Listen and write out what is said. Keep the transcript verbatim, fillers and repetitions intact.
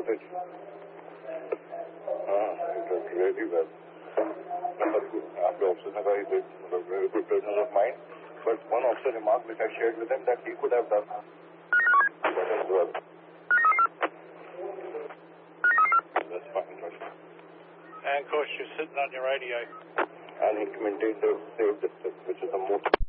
footage. Ah, it was really well. After officer ne kaha, he was very good presence of mind. But one officer remarked which I shared with him that he could have done that as well. That's fine, Josh. And of course you're sitting on your radio. And he maintained the safe distance, which is the most